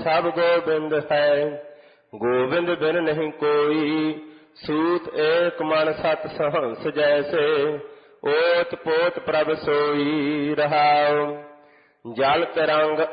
सब गोबिंद है। गोविंद बिन नहीं कोई, सूत एक मन सत सहंस जैसे। ओत पोत प्रभ सोई रहाओ। जल तरंग